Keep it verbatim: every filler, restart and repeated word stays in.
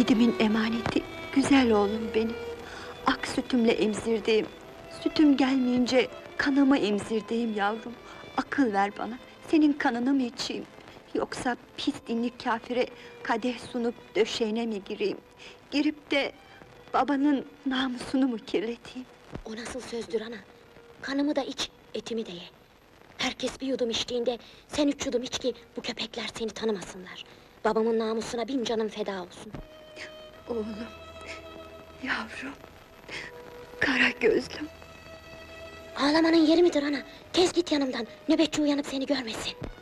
Sütümün emaneti, güzel oğlum benim. Ak sütümle emzirdiğim, sütüm gelmeyince kanımı emzirdiğim yavrum. Akıl ver bana, senin kanını mı içeyim? Yoksa pis dinli kâfire kadeh sunup döşeğine mi gireyim? Girip de babanın namusunu mu kirleteyim? O nasıl sözdür ana? Kanımı da iç, etimi de ye. Herkes bir yudum içtiğinde, sen üç yudum iç ki bu köpekler seni tanımasınlar. Babamın namusuna bin canım feda olsun. Oğlum, yavrum, kara gözlüm. Ağlamanın yeri midir ana? Tez git yanımdan, nöbetçi uyanıp seni görmesin.